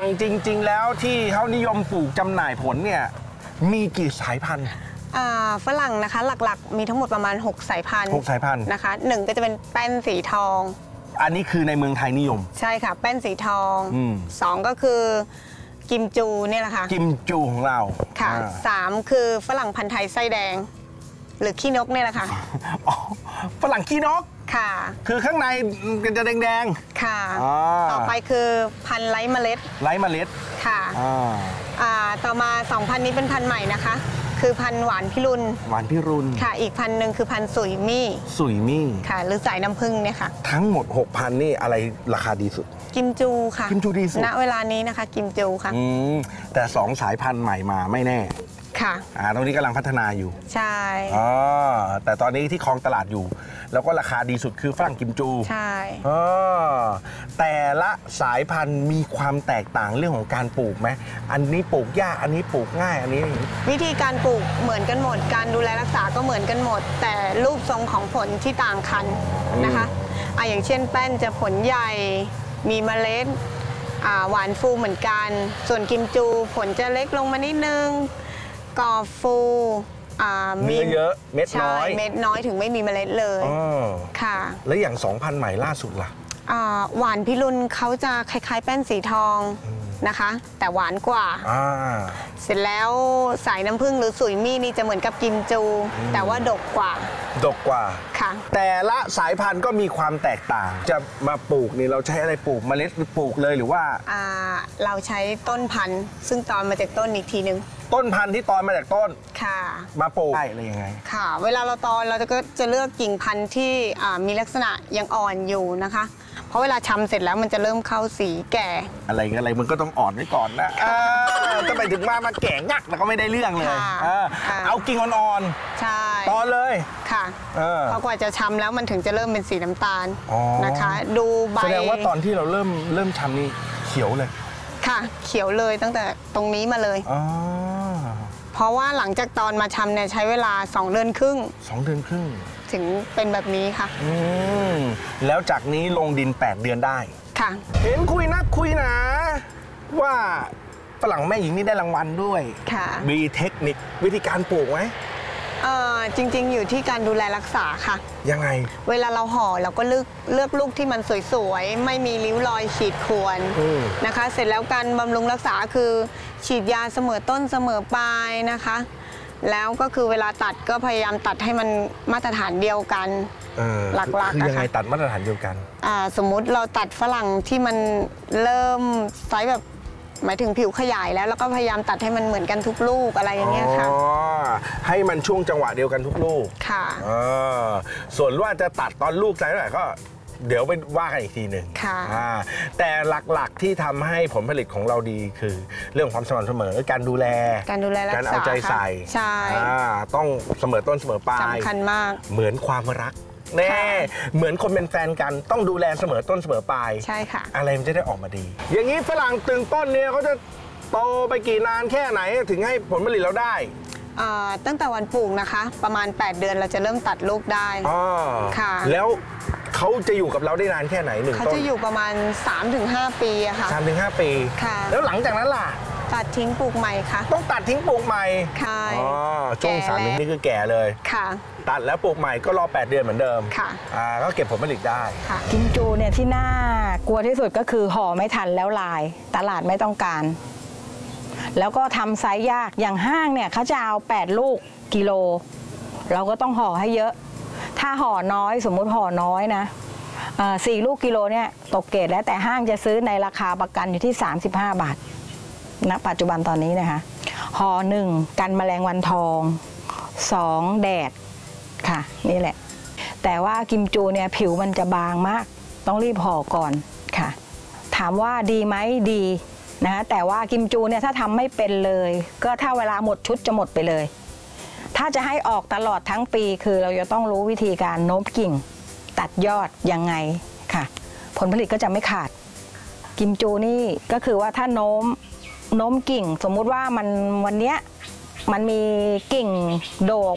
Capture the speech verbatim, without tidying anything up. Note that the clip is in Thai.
จริงๆแล้วที่เขานิยมปลูกจำหน่ายผลเนี่ยมีกี่สายพันธุ์ฝรั่งนะคะหลักๆมีทั้งหมดประมาณหกสายพันธุ์หกสายพันธุ์นะคะหนึ่งก็จะเป็นแป้นสีทองอันนี้คือในเมืองไทยนิยมใช่ค่ะแป้นสีทองสองก็คือกิมจูเนี่ยแหละค่ะกิมจูของเราค่ะสามคือฝรั่งพันธุ์ไทยไส้แดงหรือขี้นกเนี่ยแหละค่ะฝรั่งขี้นกค่ะคือข้างในมันจะแดงๆค่ะต่อไปคือพันธุ์ไร้เมล็ดไร้เมล็ดค่ะต่อมาสองพันนี้เป็นพันธุ์ใหม่นะคะคือพันธุ์หวานพิรุณหวานพิรุณค่ะอีกพันหนึ่งคือพันธุ์สุยมี่สุยมี่ค่ะหรือสายน้ำผึ้งเนี่ยค่ะทั้งหมด หกพัน นี่อะไรราคาดีสุดกิมจูค่ะกิมจูดีสุดณเวลานี้นะคะกิมจูค่ะแต่สองสายพันธุ์ใหม่มาไม่แน่ค่ะอ่าตรงนี้กำลังพัฒนาอยู่ใช่อ๋อแต่ตอนนี้ที่ครองตลาดอยู่แล้วก็ราคาดีสุดคือฝรั่งกิมจูใช่อ๋อแต่ละสายพันธุ์มีความแตกต่างเรื่องของการปลูกไหมอันนี้ปลูกยากอันนี้ปลูกง่ายอันนี้วิธีการปลูกเหมือนกันหมดการดูแลรักษาก็เหมือนกันหมดแต่รูปทรงของผลที่ต่างกันนะคะอ่ะอย่างเช่นแป้นจะผลใหญ่มีเมล็ดหวานฟูเหมือนกันส่วนกิมจูผลจะเล็กลงมานิดนึงกรอบฟูมีเยอะเม็ดน้อยเม็ดน้อยถึงไม่มีเมล็ดเลยค่ะแล้วอย่างสองพันใหม่ล่าสุดล่ะหวานพิรุณเขาจะคล้ายๆแป้นสีทองนะคะแต่หวานกว่าเสร็จแล้วสายน้ำผึ้งหรือสุยมี่นี่จะเหมือนกับกิมจูแต่ว่าดกกว่าดกกว่าค่ะแต่ละสายพันธุ์ก็มีความแตกต่างจะมาปลูกนี่เราใช้อะไรปลูกเมล็ดปลูกเลยหรือว่าเราใช้ต้นพันธุ์ซึ่งตอนมาจากต้นอีกทีนึงต้นพันธุ์ที่ตอนมาจากต้นค่ะมาปลูกได้อะไรยังไงค่ะเวลาเราตอนเราก็จะเลือกกิ่งพันธุ์ที่มีลักษณะยังอ่อนอยู่นะคะเพราะเวลาชำเสร็จแล้วมันจะเริ่มเข้าสีแก่อะไรอะไรมันก็ต้องอ่อนไว้ก่อนนะจะไปถึงมามาแก่งักแล้วก็ไม่ได้เรื่องเลยเอากิ่งอ่อนๆใช่ตอนเลยค่ะเพราะกว่าจะชำแล้วมันถึงจะเริ่มเป็นสีน้ำตาลนะคะดูใบแสดงว่าตอนที่เราเริ่มเริ่มชำนี่เขียวเลยค่ะเขียวเลยตั้งแต่ตรงนี้มาเลยเพราะว่าหลังจากตอนมาชำเนี่ยใช้เวลาสองเดือนครึ่งสองเดือนครึ่งถึงเป็นแบบนี้ค่ะอืมแล้วจากนี้ลงดินแปดเดือนได้ค่ะเห็นคุยนักคุยหนาว่าฝรั่งแม่หญิงนี่ได้รางวัลด้วยค่ะมีเทคนิควิธีการปลูกไหมเออจริงๆอยู่ที่การดูแลรักษาค่ะยังไงเวลาเราห่อเราก็เลือกเลือกลูกที่มันสวยๆไม่มีริ้วรอยขีดข่วนนะคะเสร็จแล้วการบำรุงรักษาคือฉีดยาเสมอต้นเสมอปลายนะคะแล้วก็คือเวลาตัดก็พยายามตัดให้มันมาตรฐานเดียวกันหลักๆคือยังไงตัดมาตรฐานเดียวกันสมมุติเราตัดฝรั่งที่มันเริ่มไซส์แบบหมายถึงผิวขยายแล้วแล้วก็พยายามตัดให้มันเหมือนกันทุกลูกอะไรอย่างเงี้ยค่ะให้มันช่วงจังหวะเดียวกันทุกลูกค่ะส่วนว่าจะตัดตอนลูกไซส์เท่าไหร่ก็เดี๋ยวไปว่ากันอีกทีหนึ่งแต่หลักๆที่ทำให้ผลผลิตของเราดีคือเรื่องความสม่ำเสมอการดูแลการดูแลรักษาการเอาใจใส่ใช่ต้องเสมอต้นเสมอปลายสำคัญมากเหมือนความรักแน่เหมือนคนเป็นแฟนกันต้องดูแลเสมอต้นเสมอปลายใช่ค่ะอะไรมันจะได้ออกมาดีอย่างนี้ฝรั่งตึงต้นเนี่ยเขาจะโตไปกี่นานแค่ไหนถึงให้ผลผลิตเราได้ตั้งแต่วันปลูกนะคะประมาณแปดเดือนเราจะเริ่มตัดลูกได้ค่ะแล้วเขาจะอยู่กับเราได้นานแค่ไหนหนึ่งต้นเขาจะอยู่ประมาณ สามถึงห้า ปีอะค่ะสามถึงห้า ปีค่ะแล้วหลังจากนั้นล่ะตัดทิ้งปลูกใหม่ค่ะต้องตัดทิ้งปลูกใหม่ค่ะอ๋อช่วงสามถึงนี่คือแก่เลยค่ะตัดแล้วปลูกใหม่ก็รอแปดเดือนเหมือนเดิมค่ะอ่าก็เก็บผลผลิตได้ค่ะกิมจูเนี่ยที่น่ากลัวที่สุดก็คือห่อไม่ทันแล้วลายตลาดไม่ต้องการแล้วก็ทำไซส์ยากอย่างห้างเนี่ยเขาจะเอาแปดลูกกิโลเราก็ต้องห่อให้เยอะถ้าห่อน้อยสมมุติห่อน้อยนะสี่ลูกกิโลเนี่ยตกเกรดแล้วแต่ห้างจะซื้อในราคาประกันอยู่ที่สามสิบห้าบาทณปัจจุบันตอนนี้นะคะห่อหนึ่งกันแมลงวันทองสองแดดค่ะนี่แหละแต่ว่ากิมจูเนี่ยผิวมันจะบางมากต้องรีบห่อก่อนค่ะถามว่าดีไหมดีนะแต่ว่ากิมจูเนี่ยถ้าทำไม่เป็นเลยก็ถ้าเวลาหมดชุดจะหมดไปเลยถ้าจะให้ออกตลอดทั้งปีคือเราจะต้องรู้วิธีการโน้มกิ่งตัดยอดยังไงค่ะผลผลิตก็จะไม่ขาดกิมจูนี่ก็คือว่าถ้าโน้มโน้มกิ่งสมมุติว่ามันวันเนี้ยมันมีกิ่งโดก